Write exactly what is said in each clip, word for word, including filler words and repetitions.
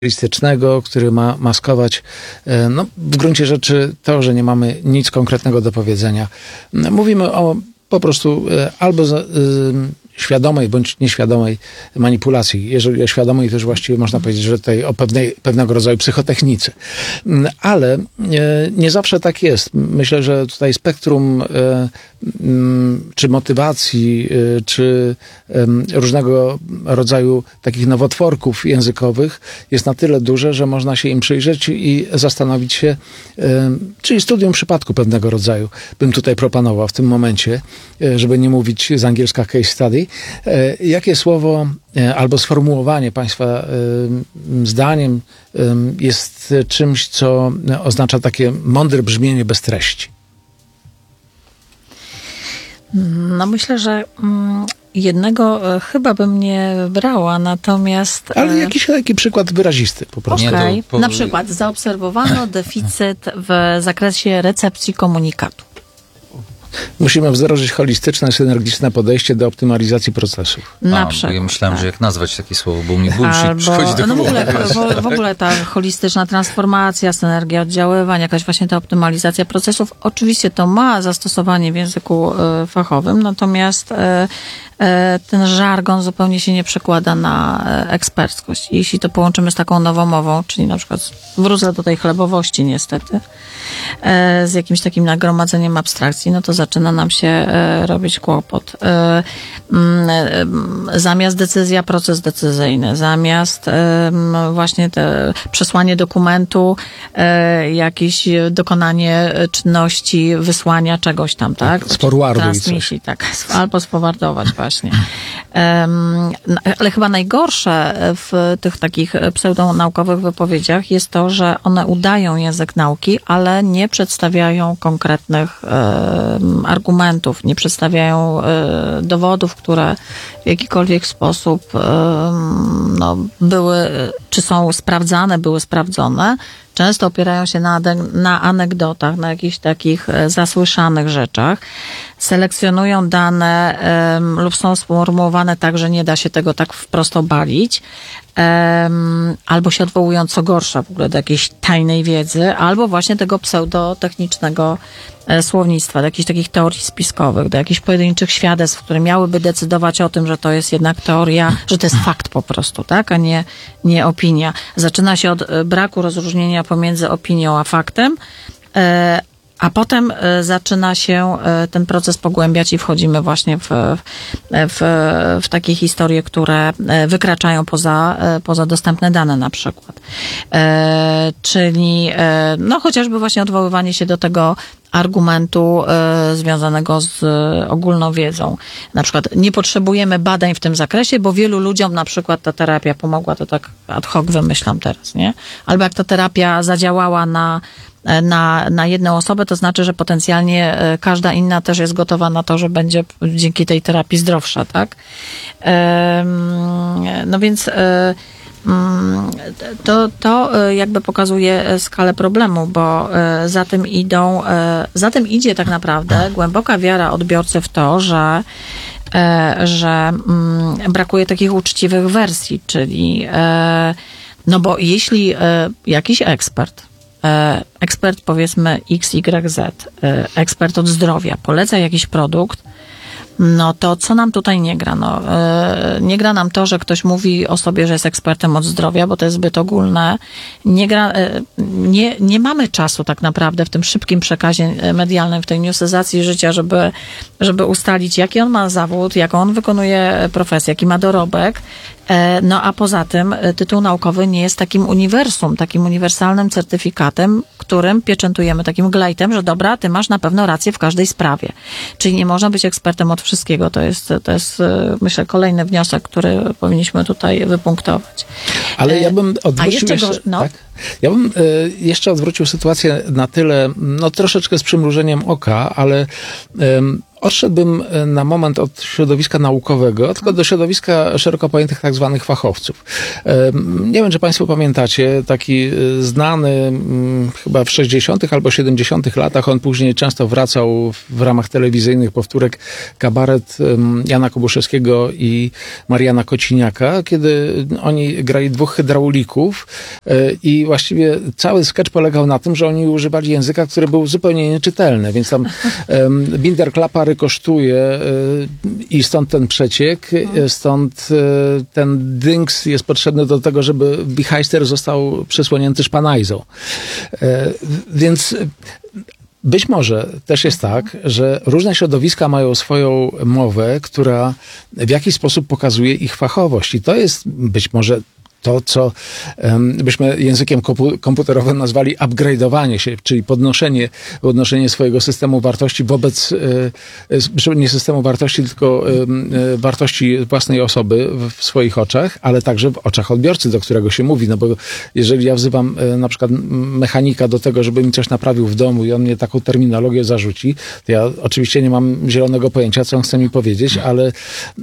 charakterystycznego, który ma maskować, no, w gruncie rzeczy to, że nie mamy nic konkretnego do powiedzenia. Mówimy o po prostu albo z, y, świadomej bądź nieświadomej manipulacji. Jeżeli o świadomej, to już właściwie można powiedzieć, że tutaj o pewnej, pewnego rodzaju psychotechnice. Ale nie zawsze tak jest. Myślę, że tutaj spektrum czy motywacji, czy różnego rodzaju takich nowotworków językowych jest na tyle duże, że można się im przyjrzeć i zastanowić się, czyli studium przypadku pewnego rodzaju bym tutaj proponował w tym momencie, żeby nie mówić z angielska case study. Jakie słowo albo sformułowanie Państwa zdaniem jest czymś, co oznacza takie mądre brzmienie bez treści? No myślę, że jednego chyba bym nie brała, natomiast... Ale jakiś taki przykład wyrazisty po prostu. Okej, Nie, to po... na przykład zaobserwowano deficyt w zakresie recepcji komunikatu. Musimy wdrożyć holistyczne, synergiczne podejście do optymalizacji procesów. Na A, przykład. Ja myślałem, tak. że jak nazwać takie słowo, bo mi bullshit Albo, przychodzi do no w głowy. ogóle, w, w ogóle ta holistyczna transformacja, synergia oddziaływań, jakaś właśnie ta optymalizacja procesów, oczywiście to ma zastosowanie w języku y, fachowym, natomiast y, y, ten żargon zupełnie się nie przekłada na y, eksperckość. Jeśli to połączymy z taką nowomową, czyli na przykład wrócę do tej chlebowości niestety, y, z jakimś takim nagromadzeniem abstrakcji, no to zaczyna nam się y, robić kłopot. Y, y, y, zamiast decyzja, proces decyzyjny, zamiast y, właśnie te przesłanie dokumentu, y, jakieś dokonanie czynności, wysłania czegoś tam, tak? Sforwarduj Transmisji, coś. tak. Albo sforwardować właśnie. Um, ale chyba najgorsze w tych takich pseudonaukowych wypowiedziach jest to, że one udają język nauki, ale nie przedstawiają konkretnych um, argumentów, nie przedstawiają um, dowodów, które w jakikolwiek sposób um, no, były, czy są sprawdzane, były sprawdzone. Często opierają się na, na anegdotach, na jakichś takich zasłyszanych rzeczach. Selekcjonują dane um, lub są sformułowane tak, że nie da się tego tak wprost obalić. Um, albo się odwołują, co gorsza, w ogóle do jakiejś tajnej wiedzy, albo właśnie tego pseudotechnicznego e, słownictwa, do jakichś takich teorii spiskowych, do jakichś pojedynczych świadectw, które miałyby decydować o tym, że to jest jednak teoria, że to jest fakt po prostu, tak, a nie, nie opinia. Zaczyna się od braku rozróżnienia pomiędzy opinią a faktem, e, a potem zaczyna się ten proces pogłębiać i wchodzimy właśnie w, w, w takie historie, które wykraczają poza, poza dostępne dane na przykład. E, czyli no chociażby właśnie odwoływanie się do tego argumentu y, związanego z y, ogólną wiedzą. Na przykład nie potrzebujemy badań w tym zakresie, bo wielu ludziom na przykład ta terapia pomogła, to tak ad hoc wymyślam teraz, nie? Albo jak ta terapia zadziałała na Na, na jedną osobę, to znaczy, że potencjalnie każda inna też jest gotowa na to, że będzie dzięki tej terapii zdrowsza, tak? No więc to, to jakby pokazuje skalę problemu, bo za tym idą, za tym idzie tak naprawdę głęboka wiara odbiorcy w to, że że brakuje takich uczciwych wersji, czyli no bo jeśli jakiś ekspert ekspert powiedzmy X Y Z, ekspert od zdrowia, poleca jakiś produkt, no to co nam tutaj nie gra? No, nie gra nam to, że ktoś mówi o sobie, że jest ekspertem od zdrowia, bo to jest zbyt ogólne. Nie gra, nie, nie mamy czasu tak naprawdę w tym szybkim przekazie medialnym, w tej newsyzacji życia, żeby, żeby ustalić, jaki on ma zawód, jaką on wykonuje profesję, jaki ma dorobek. No a poza tym tytuł naukowy nie jest takim uniwersum, takim uniwersalnym certyfikatem, którym pieczętujemy takim glejtem, że dobra, ty masz na pewno rację w każdej sprawie. Czyli nie można być ekspertem od wszystkiego. To jest, to jest myślę, kolejny wniosek, który powinniśmy tutaj wypunktować. Ale ja bym odwrócił a jeszcze, jeszcze, go, no. tak? Ja bym y, jeszcze odwrócił sytuację na tyle, no troszeczkę z przymrużeniem oka, ale y, odszedłbym na moment od środowiska naukowego, tylko do środowiska szeroko pojętych tak zwanych fachowców. Nie wiem, czy państwo pamiętacie, taki znany chyba w sześćdziesiątych albo siedemdziesiątych latach, on później często wracał w ramach telewizyjnych powtórek, kabaret Jana Kobuszewskiego i Mariana Kociniaka, kiedy oni grali dwóch hydraulików i właściwie cały sketch polegał na tym, że oni używali języka, który był zupełnie nieczytelny, więc tam binder klapa rykosztuje i stąd ten przeciek, stąd ten dynks jest potrzebny do tego, żeby bichajster został przysłonięty szpanajzą. Więc być może też jest tak, że różne środowiska mają swoją mowę, która w jakiś sposób pokazuje ich fachowość. I to jest być może to, co um, byśmy językiem komputerowym nazwali upgrade'owanie się, czyli podnoszenie, podnoszenie swojego systemu wartości wobec, e, nie systemu wartości, tylko e, wartości własnej osoby w swoich oczach, ale także w oczach odbiorcy, do którego się mówi. No bo jeżeli ja wzywam e, na przykład mechanika do tego, żeby mi coś naprawił w domu i on mnie taką terminologię zarzuci, to ja oczywiście nie mam zielonego pojęcia, co on chce mi powiedzieć, ale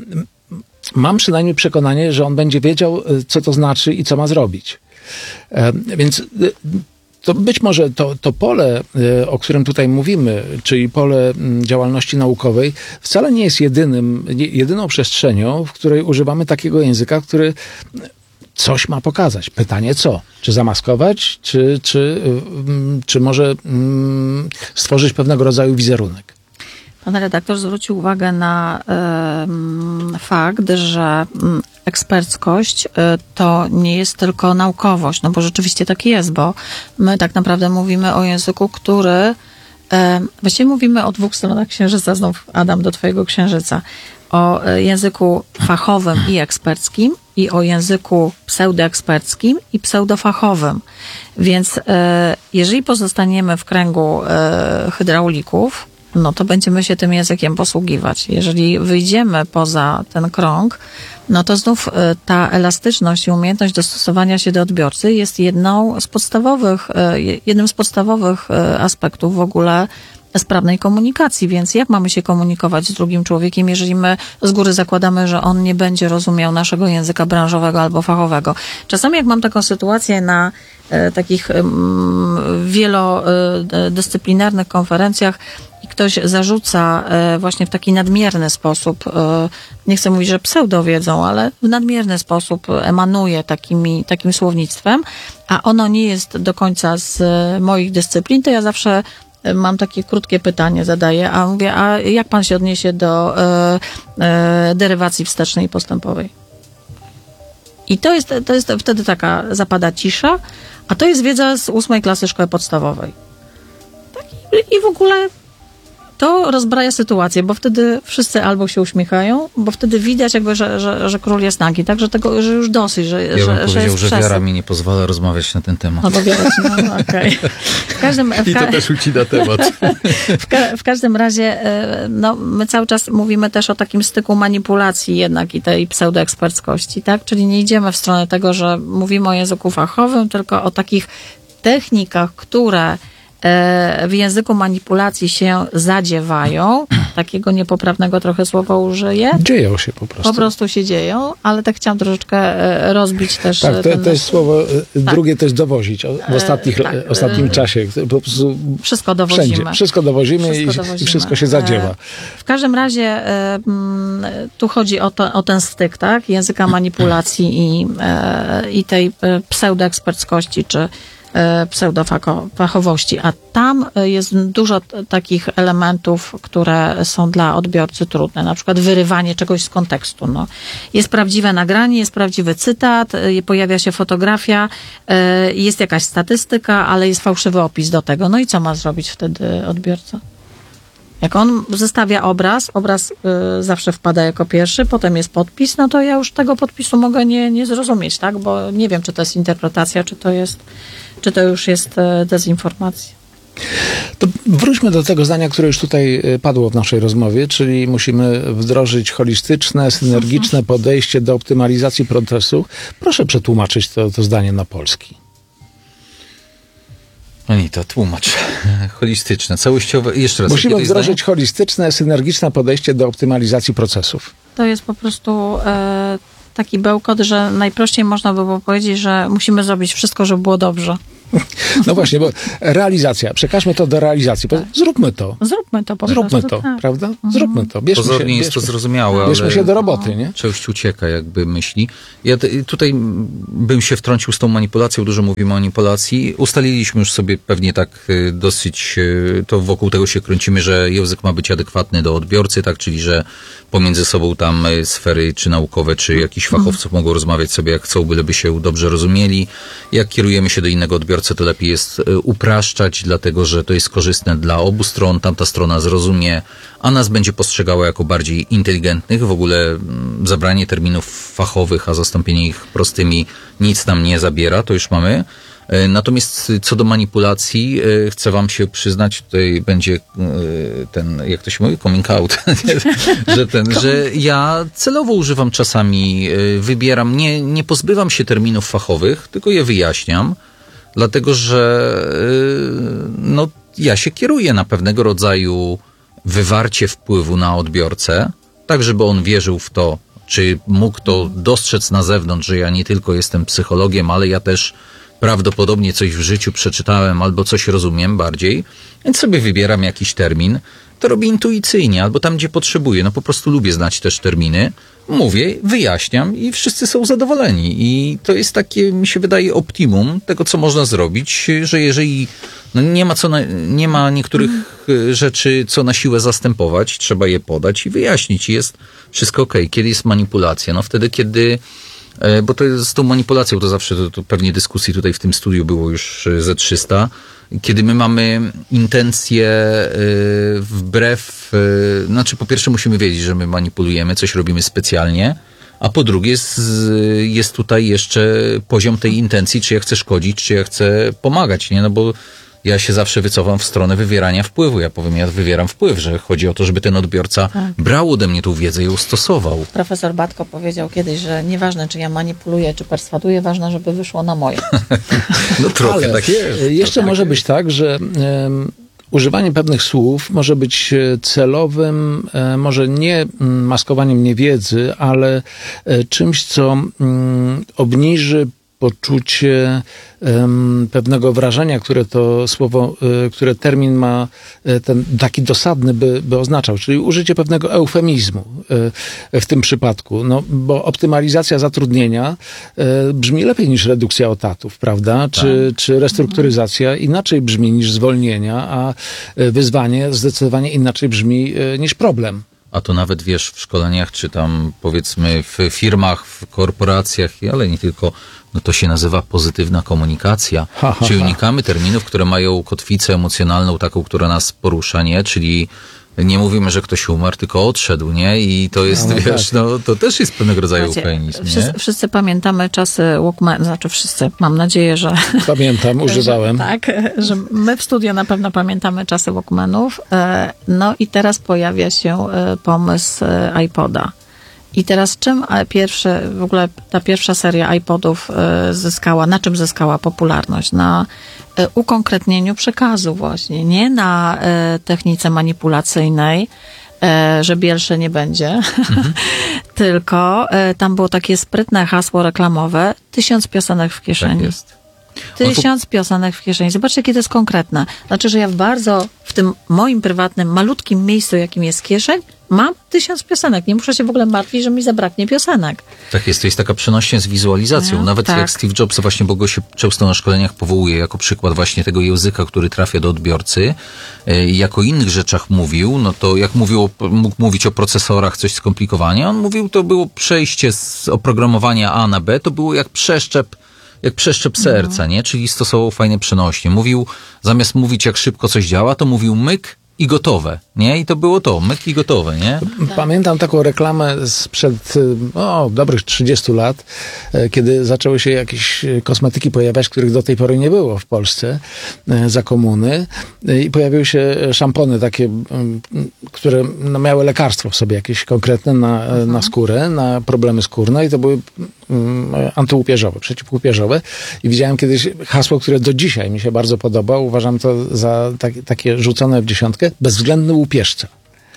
mam przynajmniej przekonanie, że on będzie wiedział, co to znaczy i co ma zrobić. Więc to być może to, to pole, o którym tutaj mówimy, czyli pole działalności naukowej, wcale nie jest jedynym, jedyną przestrzenią, w której używamy takiego języka, który coś ma pokazać. Pytanie co? Czy zamaskować, czy, czy, czy może stworzyć pewnego rodzaju wizerunek? Pan redaktor zwrócił uwagę na y, fakt, że y, eksperckość y, to nie jest tylko naukowość, no bo rzeczywiście tak jest, bo my tak naprawdę mówimy o języku, który y, właściwie mówimy o dwóch stronach księżyca, znów Adam do twojego księżyca, o y, języku fachowym i eksperckim i o języku pseudoeksperckim i pseudofachowym. Więc y, jeżeli pozostaniemy w kręgu y, hydraulików, no to będziemy się tym językiem posługiwać. Jeżeli wyjdziemy poza ten krąg, no to znów ta elastyczność i umiejętność dostosowania się do odbiorcy jest jedną z podstawowych, jednym z podstawowych aspektów w ogóle sprawnej komunikacji, więc jak mamy się komunikować z drugim człowiekiem, jeżeli my z góry zakładamy, że on nie będzie rozumiał naszego języka branżowego albo fachowego. Czasami jak mam taką sytuację na e, takich e, wielodyscyplinarnych konferencjach i ktoś zarzuca e, właśnie w taki nadmierny sposób, e, nie chcę mówić, że pseudowiedzą, ale w nadmierny sposób emanuje takimi, takim słownictwem, a ono nie jest do końca z moich dyscyplin, to ja zawsze mam takie krótkie pytanie, zadaję, a mówię, a jak pan się odniesie do e, e, derywacji wstecznej i postępowej? I to jest, to jest wtedy taka, zapada cisza, a to jest wiedza z ósmej klasy szkoły podstawowej. Tak, i, i w ogóle to rozbraja sytuację, bo wtedy wszyscy albo się uśmiechają, bo wtedy widać jakby, że, że, że król jest nagi, także tego, że już dosyć, że, ja że, bym że powiedział, jest że przesyp. wiara mi nie pozwala rozmawiać na ten temat. No bo wiara ci, no, no okej. Okay. W każdym, w I to ka- też ucina temat. w, ka- w każdym razie, no, my cały czas mówimy też o takim styku manipulacji jednak i tej pseudoeksperckości, tak? Czyli nie idziemy w stronę tego, że mówimy o języku fachowym, tylko o takich technikach, które w języku manipulacji się zadziewają. Takiego niepoprawnego trochę słowa użyję. Dzieją się po prostu. Po prostu się dzieją, ale tak chciałam troszeczkę rozbić też. Tak, to, ten... to jest słowo, tak. Drugie to jest dowozić w ostatnich, tak. ostatnim czasie. Po prostu wszystko dowozimy. Wszędzie. Wszystko dowozimy, wszystko i, dowozimy i wszystko się zadziewa. W każdym razie tu chodzi o, to, o ten styk, tak? Języka manipulacji i, i tej pseudoeksperckości, czy pseudofachowości, a tam jest dużo takich elementów, które są dla odbiorcy trudne, na przykład wyrywanie czegoś z kontekstu. No. Jest prawdziwe nagranie, jest prawdziwy cytat, pojawia się fotografia, jest jakaś statystyka, ale jest fałszywy opis do tego. No i co ma zrobić wtedy odbiorca? Jak on zestawia obraz, obraz y, zawsze wpada jako pierwszy, potem jest podpis, no to ja już tego podpisu mogę nie, nie zrozumieć, tak? Bo nie wiem, czy to jest interpretacja, czy to jest, czy to już jest y, dezinformacja. To wróćmy do tego zdania, które już tutaj padło w naszej rozmowie, czyli musimy wdrożyć holistyczne, synergiczne podejście do optymalizacji procesu. Proszę przetłumaczyć to, to zdanie na polski. Anita, tłumacz. Holistyczne, całościowe. Jeszcze raz. Musimy jakie to jest wdrożyć holistyczne, synergiczne podejście do optymalizacji procesów. To jest po prostu e, taki bełkot, że najprościej można by było powiedzieć, że musimy zrobić wszystko, żeby było dobrze. No właśnie, bo realizacja, przekażmy to do realizacji. Tak. Zróbmy to. Zróbmy to po Zróbmy prostu. to, tak. prawda? Zróbmy to. Bierzmy Pozornie się, jest to bierzmy, zrozumiałe, bierzmy ale się do roboty, nie? część ucieka jakby myśli. Ja te, tutaj bym się wtrącił z tą manipulacją, dużo mówimy o manipulacji. Ustaliliśmy już sobie pewnie tak y, dosyć, y, to wokół tego się kręcimy, że język ma być adekwatny do odbiorcy, tak, czyli że pomiędzy sobą tam y, sfery czy naukowe, czy jakiś fachowców mogą rozmawiać sobie jak chcą, byleby się dobrze rozumieli. Jak kierujemy się do innego odbiorcy, to lepiej jest y, upraszczać, dlatego że to jest korzystne dla obu stron, tamta strona zrozumie, a nas będzie postrzegała jako bardziej inteligentnych. W ogóle mm, zabranie terminów fachowych, a zastąpienie ich prostymi nic nam nie zabiera, to już mamy. E, Natomiast co do manipulacji, e, chcę wam się przyznać, tutaj będzie e, ten, jak to się mówi, coming out, że ten, że ja celowo używam czasami, e, wybieram, nie, nie pozbywam się terminów fachowych, tylko je wyjaśniam, dlatego że e, no, ja się kieruję na pewnego rodzaju wywarcie wpływu na odbiorcę, tak żeby on wierzył w to, czy mógł to dostrzec na zewnątrz, że ja nie tylko jestem psychologiem, ale ja też prawdopodobnie coś w życiu przeczytałem albo coś rozumiem bardziej, więc sobie wybieram jakiś termin, to robię intuicyjnie, albo tam, gdzie potrzebuję, no po prostu lubię znać też terminy, mówię, wyjaśniam i wszyscy są zadowoleni i to jest takie, mi się wydaje, optimum tego, co można zrobić, że jeżeli no nie ma co na, nie ma niektórych mm. rzeczy, co na siłę zastępować, trzeba je podać i wyjaśnić, jest wszystko okej. Okay. Kiedy jest manipulacja? No wtedy, kiedy bo to jest z tą manipulacją, to zawsze to, to pewnie dyskusji tutaj w tym studiu było już ze trzysta. Kiedy my mamy intencje yy, wbrew, yy, znaczy po pierwsze musimy wiedzieć, że my manipulujemy, coś robimy specjalnie, a po drugie jest, jest tutaj jeszcze poziom tej intencji, czy ja chcę szkodzić, czy ja chcę pomagać, nie? No bo ja się zawsze wycofam w stronę wywierania wpływu. Ja powiem, ja wywieram wpływ, że chodzi o to, żeby ten odbiorca tak. brał ode mnie tą wiedzę i ją stosował. Profesor Batko powiedział kiedyś, że nieważne, czy ja manipuluję, czy perswaduję, ważne, żeby wyszło na moje. No trochę Ale tak jest. Jeszcze tak może jest. być tak, że um, używanie pewnych słów może być celowym, um, może nie maskowaniem niewiedzy, ale um, czymś, co um, obniży poczucie um, pewnego wrażenia, które to słowo, y, które termin ma y, ten taki dosadny by, by oznaczał, czyli użycie pewnego eufemizmu y, w tym przypadku, no bo optymalizacja zatrudnienia y, brzmi lepiej niż redukcja etatów, prawda? Tak. Czy, czy restrukturyzacja inaczej brzmi niż zwolnienia, a wyzwanie zdecydowanie inaczej brzmi y, niż problem. A to nawet, wiesz, w szkoleniach, czy tam powiedzmy w firmach, w korporacjach, ale nie tylko, no to się nazywa pozytywna komunikacja. Ha, ha, czyli unikamy terminów, które mają kotwicę emocjonalną, taką, która nas porusza, nie? Czyli nie mówimy, że ktoś umarł, tylko odszedł, nie? I to jest, no, no wiesz, tak. no to też jest pewnego rodzaju eufemizm, nie? Wszyscy, wszyscy pamiętamy czasy Walkman, znaczy wszyscy, mam nadzieję, że... Pamiętam, używałem. Że, tak, że my w studiu na pewno pamiętamy czasy Walkmanów. No i teraz pojawia się pomysł iPoda. I teraz czym pierwszy, w ogóle ta pierwsza seria iPodów zyskała, na czym zyskała popularność? Na ukonkretnieniu przekazu właśnie, nie na technice manipulacyjnej, że bielsze nie będzie, mhm. tylko tam było takie sprytne hasło reklamowe, tysiąc piosenek w kieszeni. Tak jest. Tysiąc piosenek w kieszeni. Zobaczcie, jakie to jest konkretne. Znaczy, że ja w bardzo, w tym moim prywatnym, malutkim miejscu, jakim jest kieszeń, mam tysiąc piosenek. Nie muszę się w ogóle martwić, że mi zabraknie piosenek. Tak jest, to jest taka przenośnia z wizualizacją. No, Nawet tak. jak Steve Jobs, właśnie, bo go się często na szkoleniach powołuje jako przykład właśnie tego języka, który trafia do odbiorcy i jako innych rzeczach mówił, no to jak mówił, mógł mówić o procesorach, coś skomplikowania, on mówił, to było przejście z oprogramowania A na B, to było jak przeszczep jak przeszczep serca, no. nie? Czyli stosował fajne przenośnie. Mówił, zamiast mówić jak szybko coś działa, to mówił myk i gotowe, nie? I to było to, myki gotowe, nie? Pamiętam taką reklamę sprzed o, dobrych trzydziestu lat, kiedy zaczęły się jakieś kosmetyki pojawiać, których do tej pory nie było w Polsce za komuny i pojawiły się szampony takie, które no, miały lekarstwo w sobie jakieś konkretne na, mhm. na skórę, na problemy skórne i to były antyłupieżowe, przeciwłupieżowe i widziałem kiedyś hasło, które do dzisiaj mi się bardzo podoba, uważam to za tak, takie rzucone w dziesiątkę, bezwzględny łupieżca.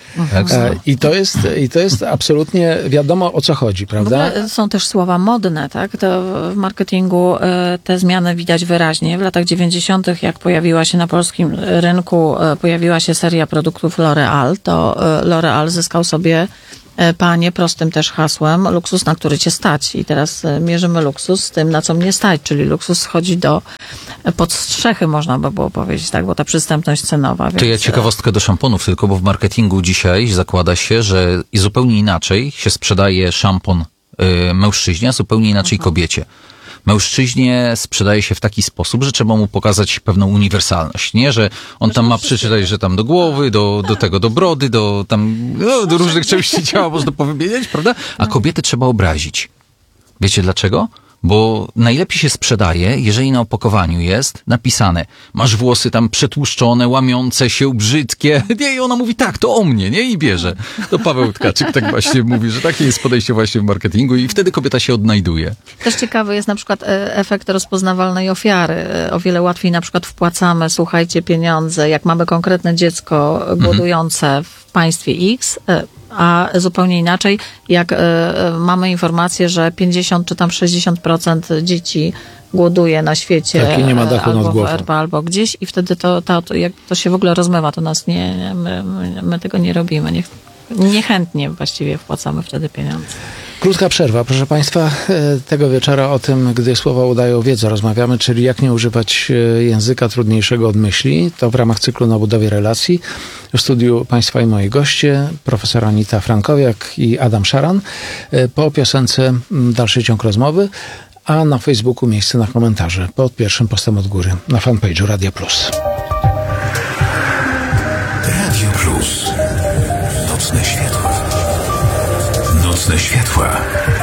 Mhm. I to jest, i to jest absolutnie wiadomo, o co chodzi, prawda? Są też słowa modne, tak? To w marketingu te zmiany widać wyraźnie. W latach dziewięćdziesiątych, jak pojawiła się na polskim rynku, pojawiła się seria produktów L'Oreal, to L'Oreal zyskał sobie panie prostym też hasłem luksus, na który cię stać. I teraz mierzymy luksus z tym, na co mnie stać, czyli luksus schodzi do pod strzechy, można by było powiedzieć, tak, bo ta przystępność cenowa. Więc... To ja ciekawostkę do szamponów tylko, bo w marketingu dzisiaj zakłada się, że i zupełnie inaczej się sprzedaje szampon y, mężczyźnie, a zupełnie inaczej mhm. kobiecie. Mężczyźnie sprzedaje się w taki sposób, że trzeba mu pokazać pewną uniwersalność, nie? Że on tam ma przeczytać, że tam do głowy, do, do tego, do brody, do tam, no, do różnych części ciała można powiedzieć, prawda? A kobiety trzeba obrazić. Wiecie dlaczego? Bo najlepiej się sprzedaje, jeżeli na opakowaniu jest napisane, masz włosy tam przetłuszczone, łamiące się, brzydkie. Nie, i ona mówi, tak, to o mnie, nie? I bierze. To Paweł Tkaczyk tak właśnie mówi, że takie jest podejście właśnie w marketingu i wtedy kobieta się odnajduje. Też ciekawy jest na przykład efekt rozpoznawalnej ofiary. O wiele łatwiej na przykład wpłacamy, słuchajcie, pieniądze, jak mamy konkretne dziecko głodujące mhm. w państwie X, a zupełnie inaczej, jak y, mamy informację, że pięćdziesiąt czy tam sześćdziesiąt procent dzieci głoduje na świecie, tak, i nie ma dachu albo nad głową. w R P, albo gdzieś i wtedy to, to, to, jak to się w ogóle rozmywa, to nas nie, my, my, my tego nie robimy. Nie, niechętnie właściwie wpłacamy wtedy pieniądze. Krótka przerwa, proszę Państwa. Tego wieczora o tym, gdy słowa udają wiedzę, rozmawiamy, czyli jak nie używać języka trudniejszego od myśli. To w ramach cyklu na budowie relacji. W studiu Państwa i moi goście, profesor Anita Frankowiak i Adam Szaran. Po piosence dalszy ciąg rozmowy, a na Facebooku miejsce na komentarze pod pierwszym postem od góry na fanpage'u Radia Plus. Radio Plus. Nocne światła. Nocne światła.